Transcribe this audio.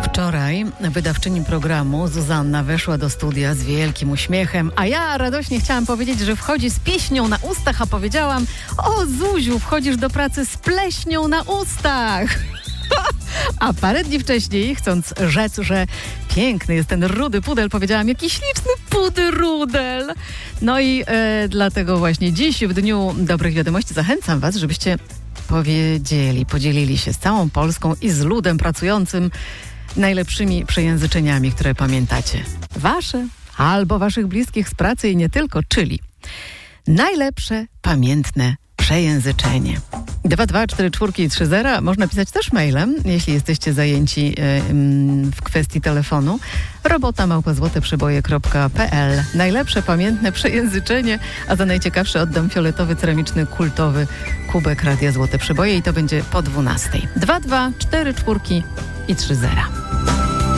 Wczoraj wydawczyni programu Zuzanna weszła do studia z wielkim uśmiechem, a ja radośnie chciałam powiedzieć, że wchodzi z pieśnią na ustach, a powiedziałam: o Zuziu, wchodzisz do pracy z pleśnią na ustach. A parę dni wcześniej, chcąc rzec, że piękny jest ten rudy pudel, powiedziałam: jaki śliczny pudy-rudel. No i dlatego właśnie dziś, w Dniu Dobrych Wiadomości, zachęcam was, żebyście podzielili się z całą Polską i z ludem pracującym najlepszymi przejęzyczeniami, które pamiętacie. Wasze albo waszych bliskich z pracy i nie tylko, czyli najlepsze pamiętne przejęzyczenie. 22443 można pisać też mailem, jeśli jesteście zajęci w kwestii telefonu. robota@złoteprzeboje.pl. Najlepsze pamiętne przejęzyczenie, a za najciekawsze oddam fioletowy, ceramiczny, kultowy kubek Radia Złote Przeboje i to będzie po 12:00. 22443.